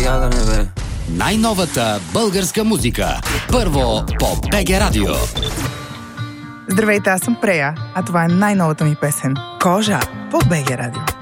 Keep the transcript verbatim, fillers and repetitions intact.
я да не бе. Най-новата българска музика. Първо по БГ Радио. Здравейте, аз съм Прея, а това е най-новата ми песен «Кожа» по БГ Радио.